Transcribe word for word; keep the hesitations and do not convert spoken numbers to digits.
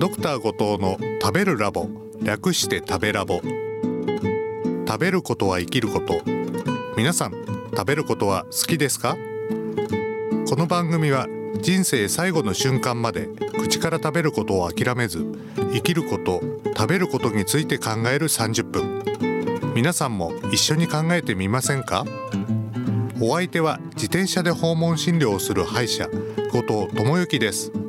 ドクター後藤の食べるラボ、略して食べラボ。食べることは生きること。皆さん、食べることは好きですか？この番組は人生最後の瞬間まで口から食べることを諦めず、生きること、食べることについて考えるさんじゅっぷん。皆さんも一緒に考えてみませんか？お相手は自転車で訪問診療をする歯医者後藤智之です。